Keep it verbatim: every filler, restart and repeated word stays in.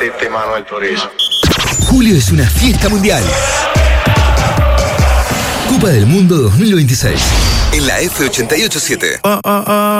meterte mano al chorizo. Julio es una fiesta mundial. Copa del Mundo dos mil veintiséis. En la F ochenta y ocho siete.